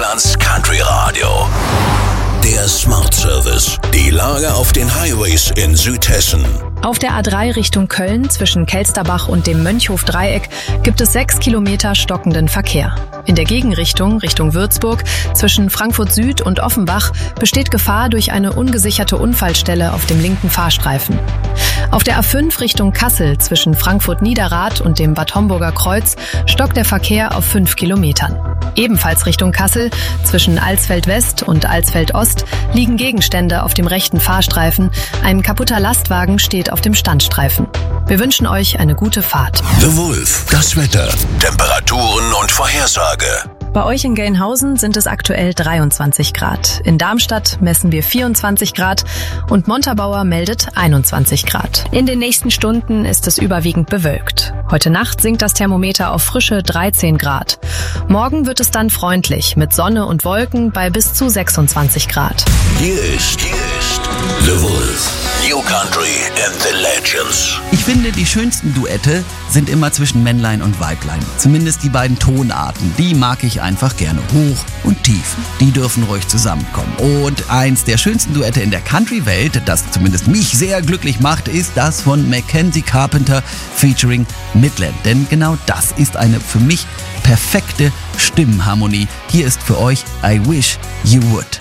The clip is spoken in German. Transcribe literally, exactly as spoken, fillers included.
Deutschlands Country Radio. Der Smart Service. Die Lage auf den Highways in Südhessen. Auf der A drei Richtung Köln zwischen Kelsterbach und dem Mönchhof-Dreieck gibt es sechs Kilometer stockenden Verkehr. In der Gegenrichtung, Richtung Würzburg, zwischen Frankfurt Süd und Offenbach besteht Gefahr durch eine ungesicherte Unfallstelle auf dem linken Fahrstreifen. Auf der A fünf Richtung Kassel zwischen Frankfurt-Niederrad und dem Bad Homburger Kreuz stockt der Verkehr auf fünf Kilometern. Ebenfalls Richtung Kassel zwischen Alsfeld West und Alsfeld Ost liegen Gegenstände auf dem rechten Fahrstreifen. Ein kaputter Lastwagen steht auf dem Standstreifen. Wir wünschen euch eine gute Fahrt. The Wolf, das Wetter, Temperaturen und Vorhersage. Bei euch in Gelnhausen sind es aktuell dreiundzwanzig Grad. In Darmstadt messen wir vierundzwanzig Grad und Montabaur meldet einundzwanzig Grad. In den nächsten Stunden ist es überwiegend bewölkt. Heute Nacht sinkt das Thermometer auf frische dreizehn Grad. Morgen wird es dann freundlich mit Sonne und Wolken bei bis zu sechsundzwanzig Grad. Hier ist, hier ist The Wolf. New Country and the Legends. Ich finde, die schönsten Duette sind immer zwischen Männlein und Weiblein. Zumindest die beiden Tonarten. Die mag ich einfach gerne. Hoch und tief. Die dürfen ruhig zusammenkommen. Und eins der schönsten Duette in der Country-Welt, das zumindest mich sehr glücklich macht, ist das von Mackenzie Carpenter featuring Midland. Denn genau das ist eine für mich perfekte Stimmenharmonie. Hier ist für euch I Wish You Would.